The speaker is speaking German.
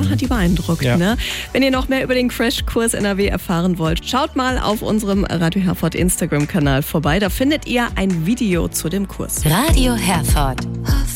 hat die beeindruckt. Ja. Ne? Wenn ihr noch mehr über den Crashkurs NRW erfahren wollt, schaut mal auf unserem Radio Herford Instagram-Kanal vorbei. Da findet ihr ein Video zu dem Kurs. Radio Herford.